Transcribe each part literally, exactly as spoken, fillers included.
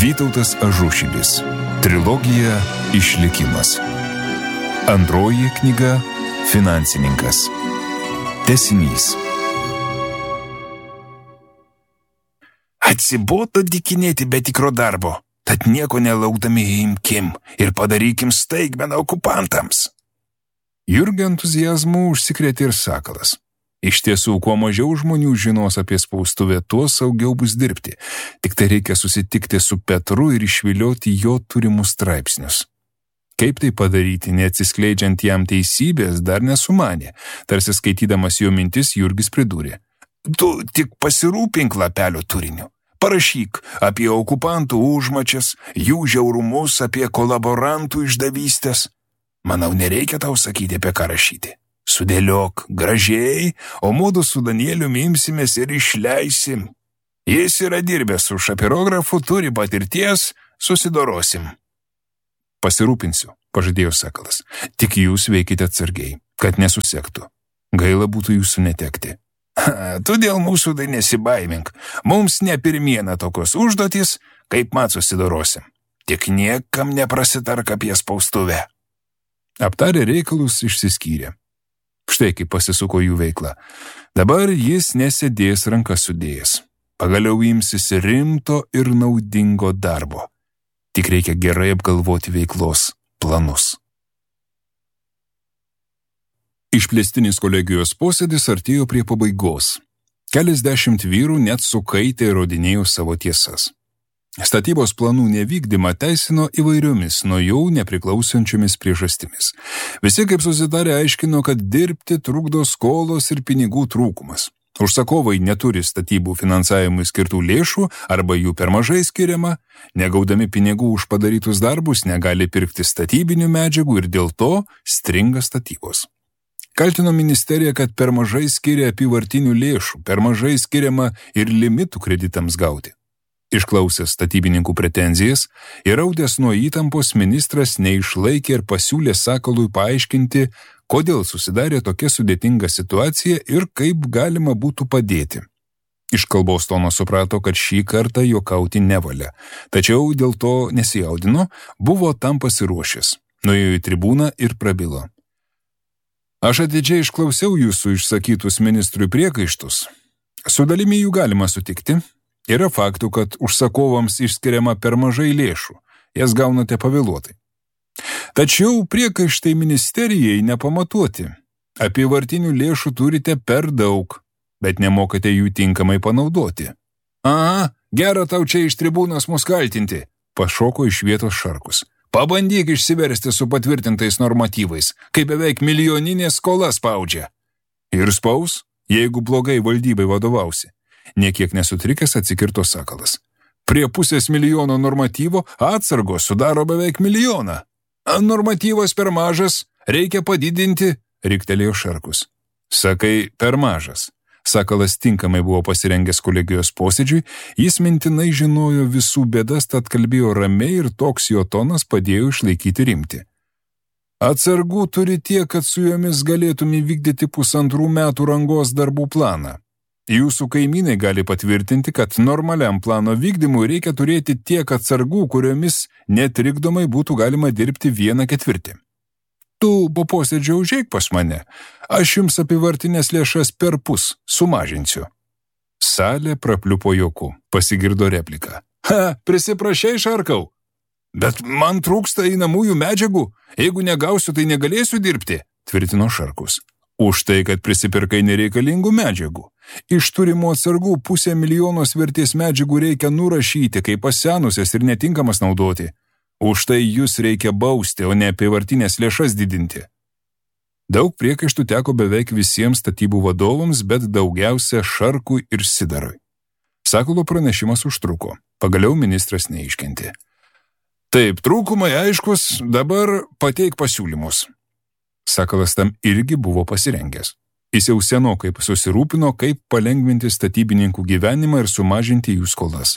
Vytautas Ažušilis. Trilogija Išlikimas. Antroji knyga Finansininkas. Tęsinys. Atsibodo dykinėti be tikro darbo, tad nieko nelaukdami imkim ir padarykim staigmeną okupantams. Jurgio entuzijazmu užsikrėtė ir Sakalas. Iš tiesų, kuo mažiau žmonių žinos apie spaustuvę, tuo saugiau bus dirbti. Tik tai reikia susitikti su Petru ir išvilioti jo turimus straipsnius. Kaip tai padaryti, neatsiskleidžiant jam teisybės, dar nesumanė. Tarsi skaitydamas jo mintis, Jurgis pridūrė. Tu tik pasirūpink lapelio turiniu. Parašyk apie okupantų užmačias, jų žiaurumus, apie kolaborantų išdavystės. Manau, nereikia tau sakyti, apie ką rašyti. Sudėliok gražiai, o mudu su Danieliu imsimės ir išleisim. Jis yra dirbęs su šapirografu, turi patirties, susidorosim. Pasirūpinsiu, pažadėjo Sakalas. Tik jūs veikite atsargiai, kad nesusektų. Gaila būtų jūsų netekti. Ha, tu dėl mūsų tai nesibaimink. Mums ne pirmiena tokios užduotys, kaip mat susidorosim. Tik niekam neprasitark apie spaustuvę. Aptarę reikalus išsiskyrė. Štai kaip pasisuko jų veikla. Dabar jis nesėdės rankas sudėjęs. Pagaliau imsis rimto ir naudingo darbo. Tik reikia gerai apgalvoti veiklos planus. Išplėstinis kolegijos posėdis artėjo prie pabaigos. Keliasdešimt vyrų net sukaitė įrodinėjo savo tiesas. Statybos planų nevykdymą teisino įvairiomis nuo jau nepriklausančiomis priežastimis. Visi kaip susitarė aiškino, kad dirbti trukdo skolos ir pinigų trūkumas. Užsakovai neturi statybų finansavimui skirtų lėšų arba jų per mažai skiriama, negaudami pinigų už padarytus darbus negali pirkti statybinių medžiagų ir dėl to stringa statybos. Kaltino ministerija, kad per mažai skiria apyvartinių lėšų, per mažai skiriama ir limitų kreditams gauti. Išklausęs statybininkų pretenzijas ir raudęs nuo įtampos, ministras neišlaikė ir pasiūlė Sakalui paaiškinti, kodėl susidarė tokia sudėtinga situacija ir kaip galima būtų padėti. Iš kalbos tono suprato, kad šį kartą juokauti nevalia, tačiau dėl to nesijaudino, buvo tam pasiruošęs. Nuėjo į tribūną ir prabilo. Aš atidžiai išklausiau jūsų išsakytus ministrui priekaištus. Su dalimi jų galima sutikti. Yra faktų, kad užsakovams išskiriama per mažai lėšų, jas gaunate pavėluotai. Tačiau priekaištai ministerijai nepamatuoti. Apyvartinių lėšų turite per daug, bet nemokate jų tinkamai panaudoti. Aha, gera tau čia iš tribūnos mus kaltinti, pašoko iš vietos Šarkus. Pabandyk išsiversti su patvirtintais normatyvais, kai beveik milijoninė skola spaudžia. Ir spaus, jeigu blogai valdybai vadovausi. Niekiek nesutrikęs atsikirto Sakalas. Prie pusės milijono normatyvo atsargos sudaro beveik milijoną. Normatyvas per mažas, reikia padidinti, riktelėjo Šarkus. Sakai, per mažas. Sakalas tinkamai buvo pasirengęs kolegijos posėdžiui, jis mintinai žinojo visų bėdas, tad kalbėjo ramiai ir toks jo tonas padėjo išlaikyti rimtį. Atsargų turi tiek, kad su jomis galėtum įvykdyti pusantrų metų rangos darbų planą. Jūsų kaimynai gali patvirtinti, kad normaliam plano vykdymui reikia turėti tiek atsargų, kuriomis netrikdomai būtų galima dirbti vieną ketvirtį. Tu po posėdžio užeik pas mane, aš jums apyvartinės lėšas per pus sumažinsiu. Salė prapliupo juoku, pasigirdo replika. Ha, prisiprašei, Šarkau. Bet man trūksta einamųjų medžiagų, jeigu negausiu, tai negalėsiu dirbti, tvirtino Šarkus. Už tai, kad prisipirkai nereikalingų medžiagų. Iš turimų atsargų pusę milijonos vertės medžiagų reikia nurašyti, kaip pasenusias ir netinkamas naudoti. Už tai jūs reikia bausti, o ne apyvartinės lėšas didinti. Daug priekaištų teko beveik visiems statybų vadovams, bet daugiausia Šarkui ir Sidarui. Sakalo pranešimas užtruko, pagaliau ministras neiškentė. Taip, trūkumai aiškus, dabar pateik pasiūlymus. Sakalas tam irgi buvo pasirengęs. Jis jau senokai susirūpino, kaip palengvinti statybininkų gyvenimą ir sumažinti jų skolas.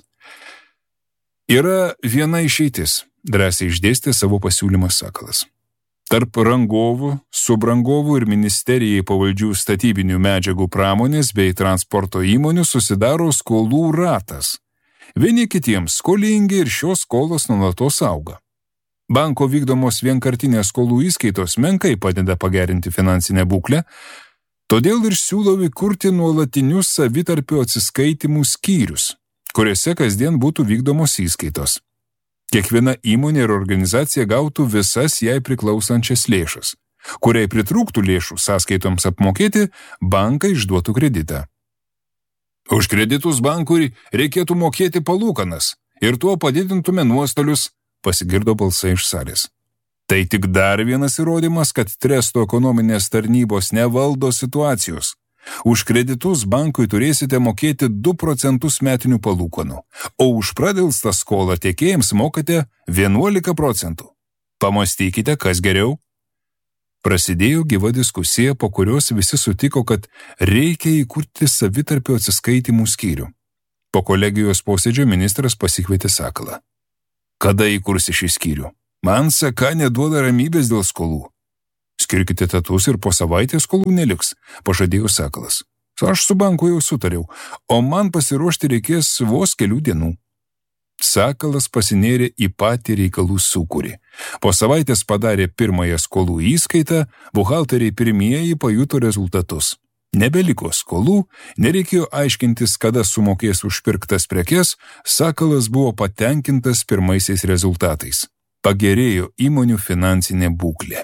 Yra viena išeitis, drąsiai išdėstė savo pasiūlymą Sakalas. Tarp rangovų, subrangovų ir ministerijai pavaldžių statybinių medžiagų pramonės bei transporto įmonių susidaro skolų ratas. Vieni kitiems skolingi ir šios skolos nuolatos auga. Banko vykdomos vienkartinės skolų įskaitos menkai padeda pagerinti finansinę būklę, todėl ir siūlau įkurti nuolatinius savitarpio atsiskaitimų skyrius, kuriuose kasdien būtų vykdomos įskaitos. Kiekviena įmonė ir organizacija gautų visas jai priklausančias lėšas. Kuriai pritrūktų lėšų sąskaitoms apmokėti, bankai išduotų kreditą. Už kreditus bankui reikėtų mokėti palūkanas ir tuo padidintume nuostolius, pasigirdo balsai iš salės. Tai tik dar vienas įrodymas, kad tresto ekonominės tarnybos nevaldo situacijos. Už kreditus bankui turėsite mokėti du procentus metinių palūkanų, o už pradelstą skolą tiekėjams mokate vienuolika procentų. Pamastykite, kas geriau? Prasidėjo gyva diskusija, po kurios visi sutiko, kad reikia įkurti savitarpio atsiskaitimų skyrių. Po kolegijos posėdžio ministras pasikvietė Sakalą. Kada įkursi šį skyrių? Man Saka neduoda ramybės dėl skolų. Skirkite tatus ir po savaitės skolų neliks, pažadėjo Sakalas. Aš su banku jau sutariau, o man pasiruošti reikės vos kelių dienų. Sakalas pasinėrė į patį reikalų sūkurį. Po savaitės padarė pirmąją skolų įskaitą, buhalteriai pirmieji pajuto rezultatus. Nebeliko skolų, nereikėjo aiškintis, kada sumokės už pirktas prekes, Sakalas buvo patenkintas pirmaisiais rezultatais. Pagerėjo įmonių finansinė būklė.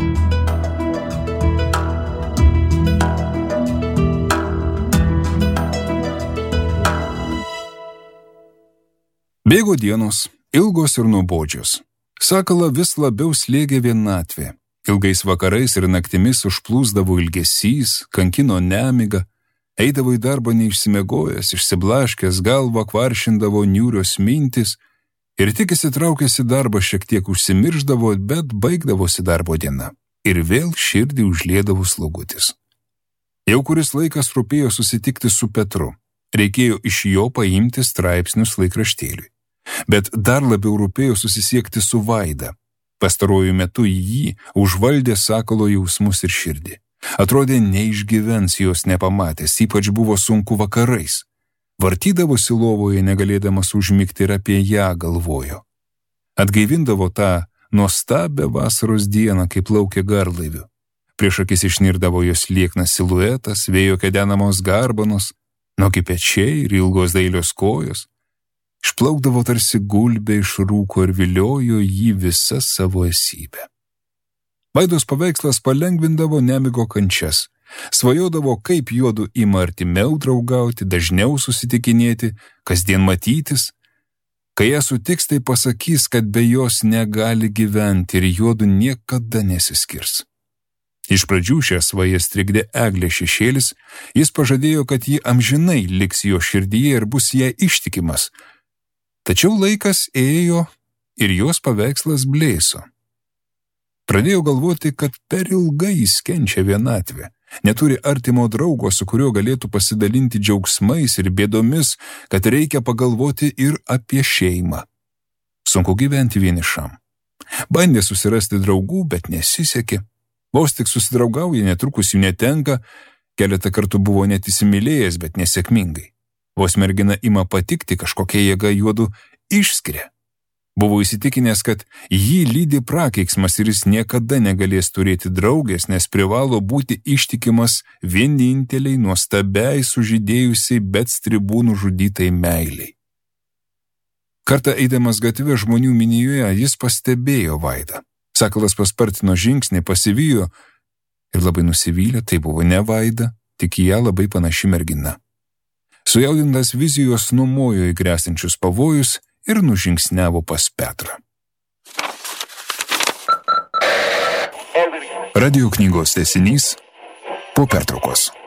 Bėgo dienos, ilgos ir nuobodžios. Sakalą vis labiau slėgė vienatvė. Ilgais vakarais ir naktimis užplūsdavo ilgesys, kankino nemiga, eidavo į darbą neišsimiegojęs, išsiblaškęs, galvą kvaršindavo niūrios mintis ir tik įsitraukęs į darbą šiek tiek užsimirždavo, bet baigdavosi darbo diena. Ir vėl širdį užliedavo slogutis. Jau kuris laikas rūpėjo susitikti su Petru. Reikėjo iš jo paimti straipsnius laikraštėliui. Bet dar labiau rūpėjo susisiekti su Vaida. Pastaruoju metu jį užvaldė Sakalo jausmus ir širdį. Atrodė neišgyvens jos nepamatęs, ypač buvo sunku vakarais. Vartydavosi lovoje, negalėdamas užmigti ir apie ją galvojo. Atgaivindavo tą nuostabią vasaros dieną, kai plaukė garlaiviu. Prieš akis išnirdavo jos lieknas siluetas, vėjo kedenamos garbanos, nuogi pečiai ir ilgos dailios kojos. Išplaukdavo tarsi gulbė iš rūko ir viliojo jį visą savo esybę. Vaidos paveikslas palengvindavo nemigo kančias. Svajodavo, kaip juodu ima artimiau draugauti, dažniau susitikinėti, kasdien matytis. Kai ją sutiks, tai pasakys, kad be jos negali gyventi ir juodu niekada nesiskirs. Iš pradžių šią svają strigdė Eglė šešėlis, jis pažadėjo, kad ji amžinai liks jo širdyje ir bus jai ištikimas. Tačiau laikas ėjo ir jos paveikslas blėso. Pradėjo galvoti, kad per ilgai jis kenčia vienatvę, neturi artimo draugo, su kuriuo galėtų pasidalinti džiaugsmais ir bėdomis, kad reikia pagalvoti ir apie šeimą. Sunku gyventi vienišam. Bandė susirasti draugų, bet nesisekė. Vos tik susidraugauja, netrukus jų netenka, keletą kartų buvo net įsimylėjęs, bet nesėkmingai. Vos mergina ima patikti, kažkokia jėga juodu išskiria. Buvo įsitikinęs, kad jį lydi prakeiksmas ir jis niekada negalės turėti draugės, nes privalo būti ištikimas vieninteliai nuostabiai sužydėjusiai, bet stribų nužudytai meiliai. Kartą eidamas gatvė žmonių minijoje, jis pastebėjo Vaidą. Sakalas paspartino žingsnį, pasivijo ir labai nusivylė, tai buvo ne Vaida, tik į ją labai panaši mergina. Sujaudintas vizijos numojo į grėsinčius pavojus ir nužingsniavo pas Petrą. Radio knygos tęsinys po pertraukos.